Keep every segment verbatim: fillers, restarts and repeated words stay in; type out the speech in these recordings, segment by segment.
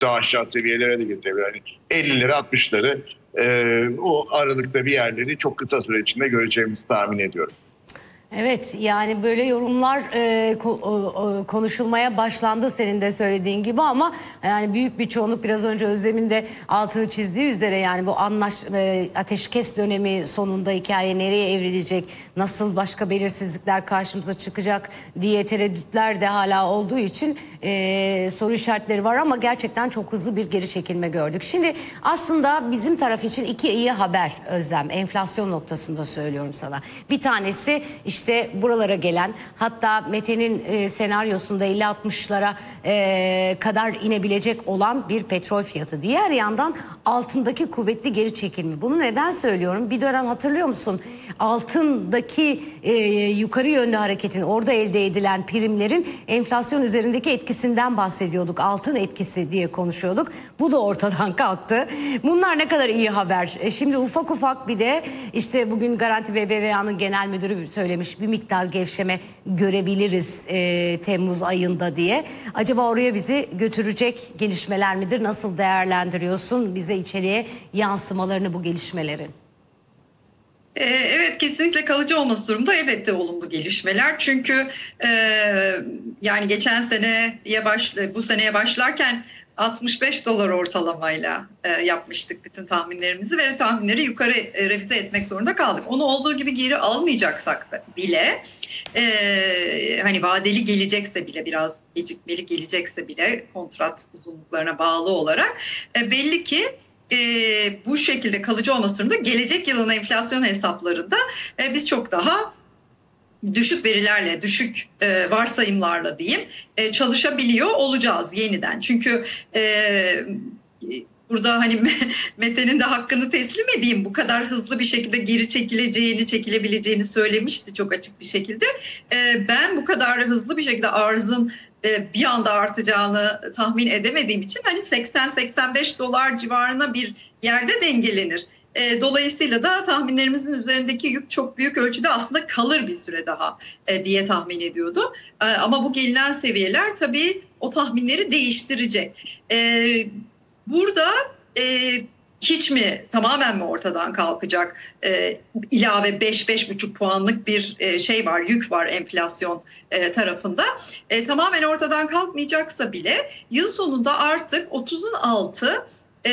daha aşağı seviyelere de getirebilir. Yani elli lira altmış lira e, o aralıkta bir yerleri çok kısa süre içinde göreceğimizi tahmin ediyorum. Evet, yani böyle yorumlar e, ko, e, konuşulmaya başlandı senin de söylediğin gibi, ama yani büyük bir çoğunluk, biraz önce Özlem'in de altını çizdiği üzere, yani bu anlaş e, ateşkes dönemi sonunda hikaye nereye evrilecek, nasıl başka belirsizlikler karşımıza çıkacak diye tereddütler de hala olduğu için e, soru işaretleri var, ama gerçekten çok hızlı bir geri çekilme gördük. Şimdi aslında bizim taraf için iki iyi haber Özlem, enflasyon noktasında söylüyorum sana. Bir tanesi işte İşte buralara gelen, hatta Mete'nin e, senaryosunda elli altmışlara e, kadar inebilecek olan bir petrol fiyatı. Diğer yandan altındaki kuvvetli geri çekilme. Bunu neden söylüyorum? Bir dönem hatırlıyor musun? Altındaki e, yukarı yönlü hareketin, orada elde edilen primlerin enflasyon üzerindeki etkisinden bahsediyorduk. Altın etkisi diye konuşuyorduk. Bu da ortadan kalktı. Bunlar ne kadar iyi haber. E, şimdi ufak ufak bir de işte bugün Garanti B B V A'nın genel müdürü söylemiş, bir miktar gevşeme görebiliriz e, Temmuz ayında diye. Acaba oraya bizi götürecek gelişmeler midir? Nasıl değerlendiriyorsun bize içeriye yansımalarını bu gelişmelerin? Evet, kesinlikle kalıcı olması durumda elbette olumlu gelişmeler. Çünkü e, yani geçen seneye başla, bu seneye başlarken altmış beş dolar ortalamayla e, yapmıştık bütün tahminlerimizi ve tahminleri yukarı e, revize etmek zorunda kaldık. Onu olduğu gibi geri almayacaksak bile, e, hani vadeli gelecekse bile, biraz gecikmeli gelecekse bile kontrat uzunluklarına bağlı olarak e, belli ki e, bu şekilde kalıcı olması durumunda gelecek yılın enflasyon hesaplarında e, biz çok daha düşük verilerle, düşük e, varsayımlarla diyeyim e, çalışabiliyor olacağız yeniden. Çünkü e, burada hani Mete'nin de hakkını teslim edeyim, bu kadar hızlı bir şekilde geri çekileceğini, çekilebileceğini söylemişti çok açık bir şekilde. E, ben bu kadar hızlı bir şekilde arzın e, bir anda artacağını tahmin edemediğim için hani seksen seksen beş dolar civarına bir yerde dengelenir. E, dolayısıyla da tahminlerimizin üzerindeki yük çok büyük ölçüde aslında kalır bir süre daha e, diye tahmin ediyordu. E, ama bu gelinen seviyeler tabii o tahminleri değiştirecek. E, burada e, hiç mi, tamamen mi ortadan kalkacak e, ilave beş beş buçuk puanlık bir e, şey var, yük var enflasyon e, tarafında. E, tamamen ortadan kalkmayacaksa bile yıl sonunda artık otuzun altı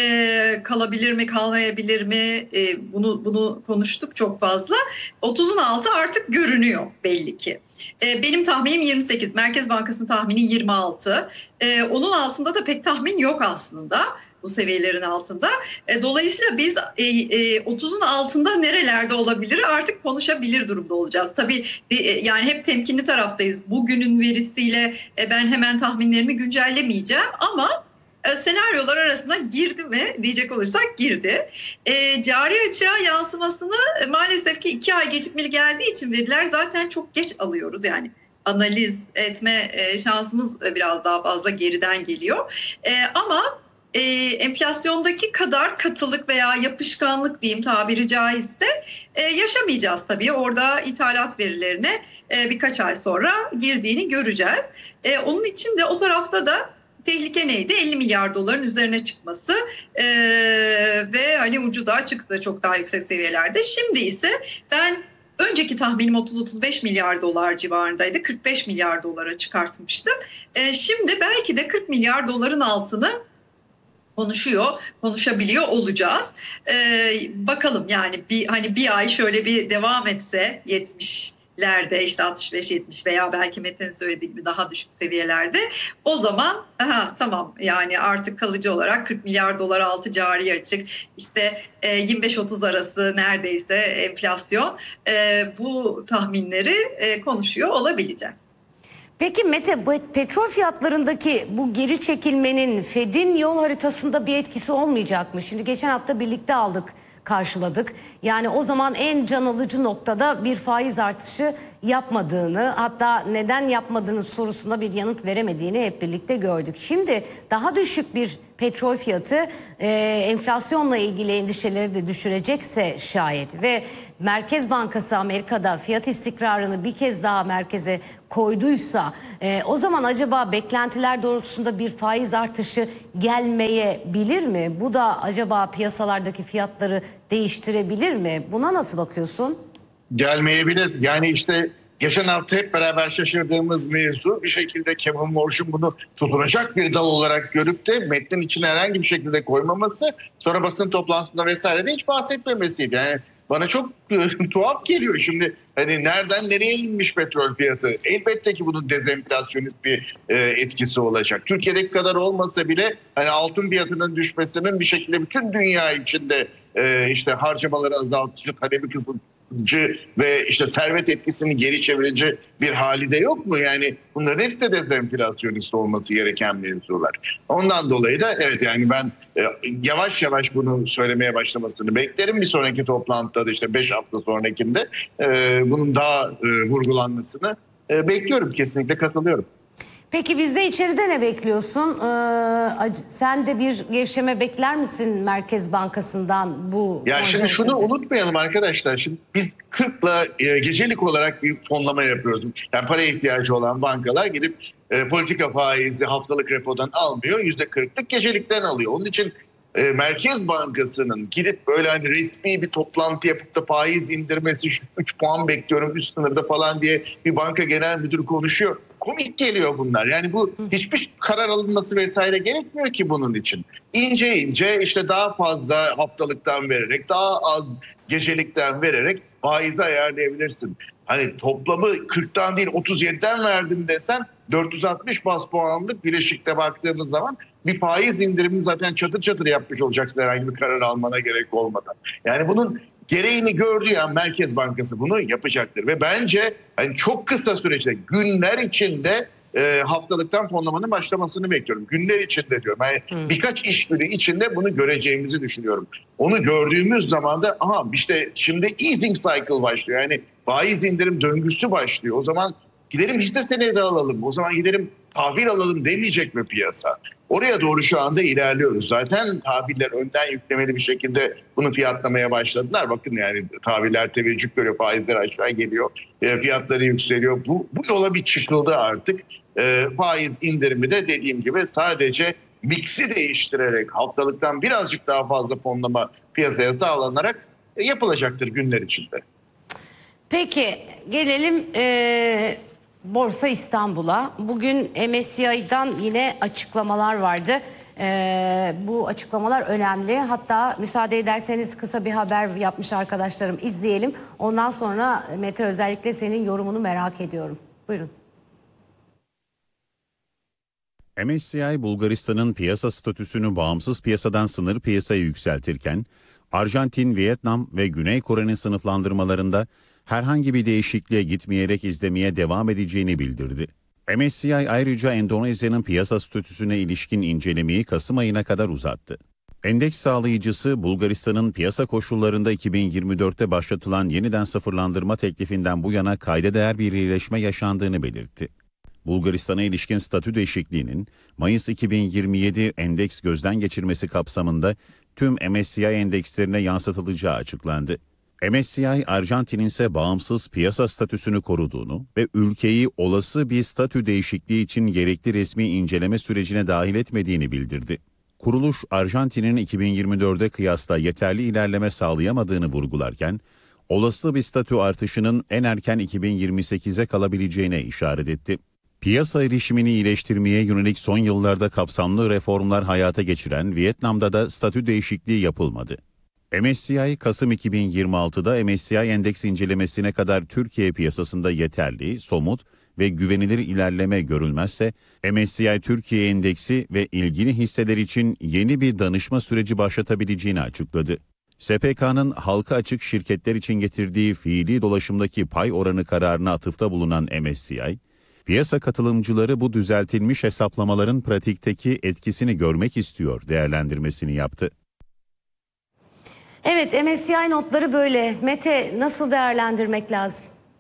Ee, kalabilir mi, kalmayabilir mi, ee, bunu bunu konuştuk çok fazla. otuzun altı artık görünüyor belli ki. Ee, benim tahminim yirmi sekiz, Merkez Bankası'nın tahmini yirmi altı. Ee, onun altında da pek tahmin yok aslında, bu seviyelerin altında. Ee, dolayısıyla biz e, e, otuzun altında nerelerde olabilir artık konuşabilir durumda olacağız. Tabii e, yani hep temkinli taraftayız. Bugünün verisiyle e, ben hemen tahminlerimi güncellemeyeceğim, ama senaryolar arasına girdi mi diyecek olursak girdi. E, cari açığa yansımasını e, maalesef ki iki ay gecikmeli geldiği için veriler zaten çok geç alıyoruz. Yani analiz etme e, şansımız biraz daha fazla geriden geliyor. E, ama e, enflasyondaki kadar katılık veya yapışkanlık diyeyim tabiri caizse e, yaşamayacağız tabii. Orada ithalat verilerine e, birkaç ay sonra girdiğini göreceğiz. E, onun için de o tarafta da tehlike neydi? elli milyar doların üzerine çıkması ee, ve hani ucu da çıktı çok daha yüksek seviyelerde. Şimdi ise ben önceki tahminim otuz otuz beş milyar dolar civarındaydı. kırk beş milyar dolara çıkartmıştım. Ee, şimdi belki de kırk milyar doların altını konuşuyor, konuşabiliyor olacağız. Ee, bakalım yani bir hani bir ay şöyle bir devam etse yetmiş lerde, işte altmış beş yetmiş veya belki Mete'nin söylediği gibi daha düşük seviyelerde, o zaman aha, tamam yani artık kalıcı olarak kırk milyar dolar altı cari açık, işte e, yirmi beş otuz arası neredeyse enflasyon, e, bu tahminleri e, konuşuyor olabileceğiz. Peki Mete, bu petrol fiyatlarındaki bu geri çekilmenin Fed'in yol haritasında bir etkisi olmayacak mı? Şimdi geçen hafta birlikte aldık, karşıladık. Yani o zaman en can alıcı noktada bir faiz artışı yapmadığını, hatta neden yapmadığınız sorusuna bir yanıt veremediğini hep birlikte gördük. Şimdi daha düşük bir petrol fiyatı e, enflasyonla ilgili endişeleri de düşürecekse şayet ve Merkez Bankası Amerika'da fiyat istikrarını bir kez daha merkeze koyduysa e, o zaman acaba beklentiler doğrultusunda bir faiz artışı gelmeyebilir mi? Bu da acaba piyasalardaki fiyatları değiştirebilir mi? Buna nasıl bakıyorsun? Gelmeyebilir. Yani işte geçen hafta hep beraber şaşırdığımız mevzu bir şekilde Kevin Warsh'un bunu tutunacak bir dal olarak görüp de metnin içine herhangi bir şekilde koymaması, sonra basın toplantısında vesaire de hiç bahsetmemesiydi. Yani bana çok tuhaf geliyor şimdi. Hani nereden nereye inmiş petrol fiyatı? Elbette ki bunun dezenflasyonist bir e, etkisi olacak. Türkiye'deki kadar olmasa bile hani altın fiyatının düşmesinin bir şekilde bütün dünya içinde e, işte harcamaları azaltıcı, talebi kısıtıcı ve işte servet etkisini geri çevirici bir hali de yok mu? Yani bunların hepsi de dezenflasyonist olması gereken mevzular. Ondan dolayı da evet yani ben e, yavaş yavaş bunu söylemeye başlamasını beklerim. Bir sonraki toplantıda da işte beş hafta sonrakinde e, bunun daha e, vurgulanmasını e, bekliyorum. Kesinlikle katılıyorum. Peki bizde içeride ne bekliyorsun? Ee, sen de bir gevşeme bekler misin Merkez Bankası'ndan bu? Ya şimdi şunu unutmayalım arkadaşlar. Şimdi biz kırkla e, gecelik olarak bir fonlama yapıyoruz. Yani para ihtiyacı olan bankalar gidip e, politika faizi haftalık repodan almıyor. yüzde kırklık gecelikten alıyor. Onun için e, Merkez Bankası'nın gidip böyle hani resmi bir toplantı yapıp da faiz indirmesi, üç puan bekliyorum üst sınırda falan diye bir banka genel müdürü konuşuyor. Komik geliyor bunlar. Yani bu hiçbir karar alınması vesaire gerekmiyor ki bunun için. İnce ince işte daha fazla haftalıktan vererek, daha az gecelikten vererek faizi ayarlayabilirsin. Hani toplamı kırktan değil otuz yediden verdim desen dört yüz altmış bas puanlık bileşikte baktığımız zaman bir faiz indirimini zaten çatır çatır yapmış olacaksın herhangi bir karar almana gerek olmadan. Yani bunun gereğini gördüğü an Merkez Bankası bunu yapacaktır. Ve bence yani çok kısa süreçte günler içinde e, haftalıktan fonlamanın başlamasını bekliyorum. Günler içinde diyorum. Yani hmm. birkaç iş günü içinde bunu göreceğimizi düşünüyorum. Onu gördüğümüz zaman da aha işte şimdi easing cycle başlıyor. Yani faiz indirim döngüsü başlıyor. O zaman gidelim hisse senedi alalım. O zaman gidelim tahvil alalım demeyecek mi piyasa? Oraya doğru şu anda ilerliyoruz. Zaten tahviller önden yüklemeli bir şekilde bunu fiyatlamaya başladılar. Bakın yani tahviller teveccüh görüyor, faizler aşağı geliyor, e, fiyatları yükseliyor. Bu, bu yola bir çıkıldı artık. E, faiz indirimi de dediğim gibi sadece mix'i değiştirerek haftalıktan birazcık daha fazla fonlama piyasaya sağlanarak e, yapılacaktır günler içinde. Peki gelelim e, Borsa İstanbul'a. Bugün M S C I'dan yine açıklamalar vardı. E, bu açıklamalar önemli. Hatta müsaade ederseniz kısa bir haber yapmış arkadaşlarım, izleyelim. Ondan sonra Mete özellikle senin yorumunu merak ediyorum. Buyurun. M S C I Bulgaristan'ın piyasa statüsünü bağımsız piyasadan sınır piyasaya yükseltirken Arjantin, Vietnam ve Güney Kore'nin sınıflandırmalarında herhangi bir değişikliğe gitmeyerek izlemeye devam edeceğini bildirdi. M S C I ayrıca Endonezya'nın piyasa statüsüne ilişkin incelemeyi Kasım ayına kadar uzattı. Endeks sağlayıcısı Bulgaristan'ın piyasa koşullarında iki bin yirmi dörtte başlatılan yeniden sıfırlandırma teklifinden bu yana kayda değer bir iyileşme yaşandığını belirtti. Bulgaristan'a ilişkin statü değişikliğinin Mayıs iki bin yirmi yedi endeks gözden geçirmesi kapsamında tüm M S C I endekslerine yansıtılacağı açıklandı. M S C I, Arjantin'in ise bağımsız piyasa statüsünü koruduğunu ve ülkeyi olası bir statü değişikliği için gerekli resmi inceleme sürecine dahil etmediğini bildirdi. Kuruluş, Arjantin'in iki bin yirmi dörde kıyasla yeterli ilerleme sağlayamadığını vurgularken, olası bir statü artışının en erken iki bin yirmi sekize kalabileceğine işaret etti. Piyasa erişimini iyileştirmeye yönelik son yıllarda kapsamlı reformlar hayata geçiren Vietnam'da da statü değişikliği yapılmadı. M S C I, Kasım iki bin yirmi altıda M S C I endeks incelemesine kadar Türkiye piyasasında yeterli, somut ve güvenilir ilerleme görülmezse, M S C I Türkiye endeksi ve ilgili hisseler için yeni bir danışma süreci başlatabileceğini açıkladı. S P K'nın halka açık şirketler için getirdiği fiili dolaşımdaki pay oranı kararına atıfta bulunan M S C I, piyasa katılımcıları bu düzeltilmiş hesaplamaların pratikteki etkisini görmek istiyor değerlendirmesini yaptı. Evet, M S C I notları böyle. Mete, nasıl değerlendirmek lazım?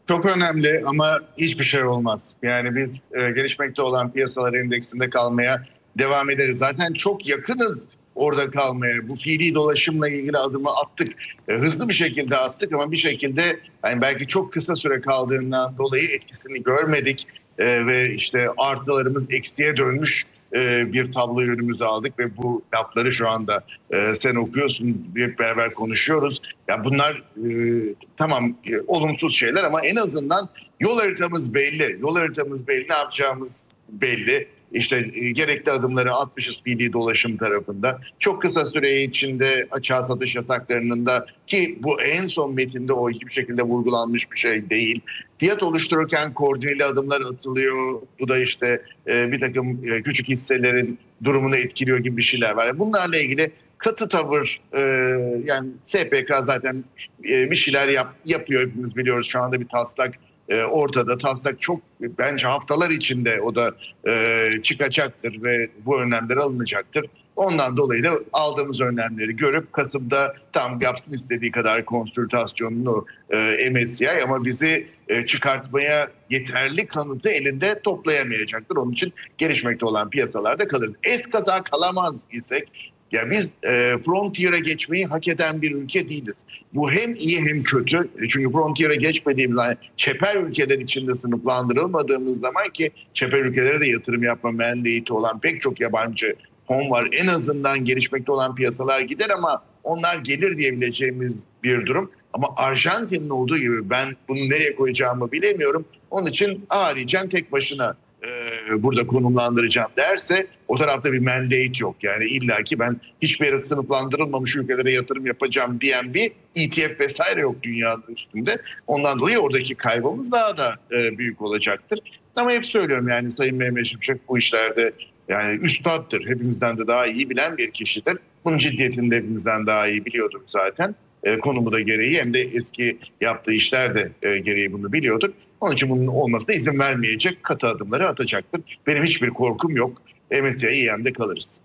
Çok önemli ama hiçbir şey olmaz. Yani biz e, gelişmekte olan piyasalar endeksinde kalmaya devam ederiz. Zaten çok yakınız orada kalmaya. Bu fiili dolaşımla ilgili adımı attık. E, hızlı bir şekilde attık ama bir şekilde yani belki çok kısa süre kaldığından dolayı etkisini görmedik. E, ve işte artılarımız eksiye dönmüş e, bir tabloyu önümüze aldık ve bu lafları şu anda e, sen okuyorsun, hep beraber konuşuyoruz. Yani bunlar e, tamam e, olumsuz şeyler ama en azından yol haritamız belli. Yol haritamız belli, ne yapacağımız belli. İşte e, gerekli adımları atmışız fiili dolaşım tarafında. Çok kısa süre içinde açığa satış yasaklarının da, ki bu en son metinde o hiçbir şekilde vurgulanmış bir şey değil. Fiyat oluştururken koordineli adımlar atılıyor. Bu da işte e, bir takım e, küçük hisselerin durumunu etkiliyor gibi bir şeyler var. Bunlarla ilgili katı tavır, e, yani S P K zaten e, bir şeyler yap, yapıyor, hepimiz biliyoruz. Şu anda bir taslak e, ortada. Taslak çok bence haftalar içinde o da e, çıkacaktır ve bu önlemler alınacaktır. Ondan dolayı da aldığımız önlemleri görüp Kasım'da tam yapsın istediği kadar konsültasyonunu e, M S C I ama bizi e, çıkartmaya yeterli kanıtı elinde toplayamayacaktır. Onun için gelişmekte olan piyasalarda kalır. Eskaza kalamaz isek, ya biz e, Frontier'e geçmeyi hak eden bir ülke değiliz. Bu hem iyi hem kötü. Çünkü Frontier'e geçmediğimiz, yani çeper ülkeler içinde sınıflandırılmadığımız zaman, ki çeper ülkelere de yatırım yapma mandate olan pek çok yabancı fon var. En azından gelişmekte olan piyasalar gider ama onlar gelir diyebileceğimiz bir durum. Ama Arjantin'in olduğu gibi ben bunu nereye koyacağımı bilemiyorum. Onun için haricen tek başına e, burada konumlandıracağım derse o tarafta bir mandate yok. Yani illaki ben hiçbir yere sınıflandırılmamış ülkelere yatırım yapacağım diyen bir E T F vesaire yok dünyanın üstünde. Ondan dolayı oradaki kaybımız daha da e, büyük olacaktır. Ama hep söylüyorum, yani Sayın Mehmet Şimşek bu işlerde yani üstattır. Hepimizden de daha iyi bilen bir kişidir. Bunun ciddiyetini de hepimizden daha iyi biliyordur zaten. E, konumu da gereği, hem de eski yaptığı işler de e, gereği bunu biliyordur. Onun için bunun olmasına izin vermeyecek, katı adımları atacaktır. Benim hiçbir korkum yok. M S C I E M'de kalırız.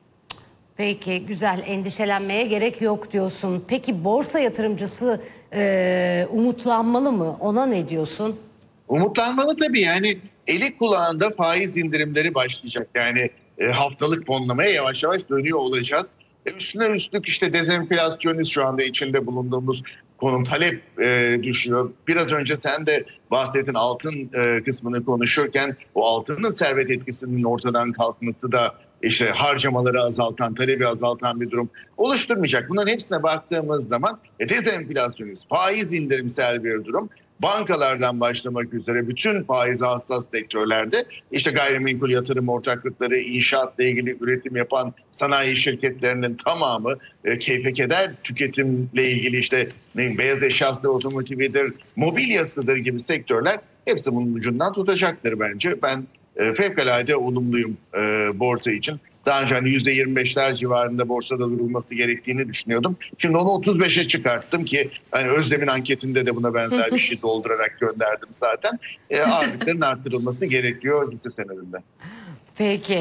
Peki, güzel, endişelenmeye gerek yok diyorsun. Peki borsa yatırımcısı e, umutlanmalı mı? Ona ne diyorsun? Umutlanmalı tabii, yani eli kulağında faiz indirimleri başlayacak. Yani e, haftalık fonlamaya yavaş yavaş dönüyor olacağız. E, üstüne üstlük işte dezenflasyonist şu anda içinde bulunduğumuz konum, talep e, düşüyor. Biraz önce sen de bahsettin, altın e, kısmını konuşurken o altının servet etkisinin ortadan kalkması da işte harcamaları azaltan, talebi azaltan bir durum oluşturmayacak. Bunların hepsine baktığımız zaman e, dezenflasyonist, faiz indirimsel bir durum. Bankalardan başlamak üzere bütün faize hassas sektörlerde işte gayrimenkul yatırım ortaklıkları, inşaatla ilgili üretim yapan sanayi şirketlerinin tamamı, e, keyfe keder tüketimle ilgili işte ne, beyaz eşyasıdır, otomotividir, mobilyasıdır gibi sektörler hepsi bunun ucundan tutacaktır bence. Ben e, fevkalade olumluyum e, borsa için. Daha önce hani yüzde yirmi beşler civarında borsada durulması gerektiğini düşünüyordum. Şimdi onu otuz beşe çıkarttım ki hani Özlem'in anketinde de buna benzer bir şey doldurarak gönderdim zaten. E, ağırlıkların arttırılması gerekiyor hisse senedinde. Peki.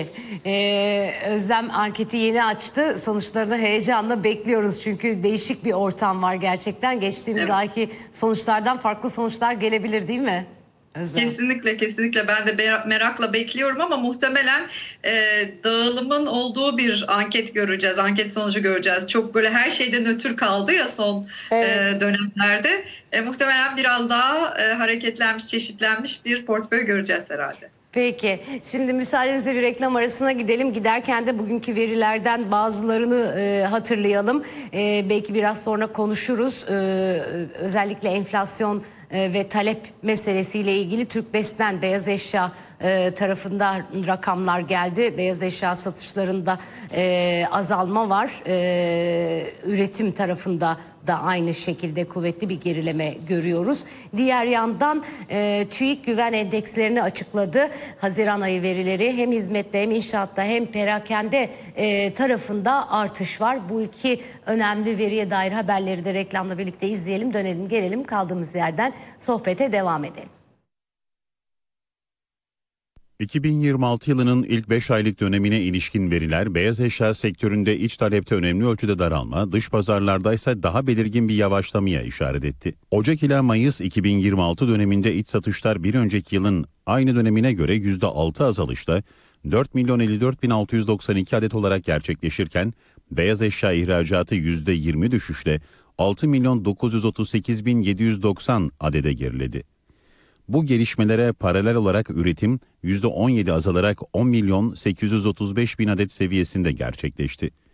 Ee, Özlem anketi yeni açtı. Sonuçlarını heyecanla bekliyoruz. Çünkü değişik bir ortam var gerçekten. Geçtiğimiz evet. ayki sonuçlardan farklı sonuçlar gelebilir değil mi? Özlem. Kesinlikle kesinlikle ben de merakla bekliyorum ama muhtemelen e, dağılımın olduğu bir anket göreceğiz, anket sonucu göreceğiz. Çok böyle her şeyde nötr kaldı ya son evet. e, dönemlerde. E, muhtemelen biraz daha e, hareketlenmiş, çeşitlenmiş bir portföy göreceğiz herhalde. Peki, şimdi müsaadenizle bir reklam arasına gidelim. Giderken de bugünkü verilerden bazılarını e, hatırlayalım. E, belki biraz sonra konuşuruz. E, özellikle enflasyon e, ve talep meselesiyle ilgili Türkbest'ten beyaz eşya e, tarafında rakamlar geldi. Beyaz eşya satışlarında e, azalma var. E, üretim tarafında da aynı şekilde kuvvetli bir gerileme görüyoruz. Diğer yandan e, TÜİK güven endekslerini açıkladı. Haziran ayı verileri hem hizmette hem inşaatta hem perakende e, tarafında artış var. Bu iki önemli veriye dair haberleri de reklamla birlikte izleyelim, dönelim, gelelim, kaldığımız yerden sohbete devam edelim. iki bin yirmi altı yılının ilk beş aylık dönemine ilişkin veriler beyaz eşya sektöründe iç talepte önemli ölçüde daralma, dış pazarlarda ise daha belirgin bir yavaşlamaya işaret etti. Ocak ila Mayıs iki bin yirmi altı döneminde iç satışlar bir önceki yılın aynı dönemine göre yüzde altı azalışla dört milyon elli dört bin altı yüz doksan iki adet olarak gerçekleşirken beyaz eşya ihracatı yüzde yirmi düşüşle altı milyon dokuz yüz otuz sekiz bin yedi yüz doksan adede geriledi. Bu gelişmelere paralel olarak üretim yüzde on yedi azalarak on milyon sekiz yüz otuz beş bin adet seviyesinde gerçekleşti.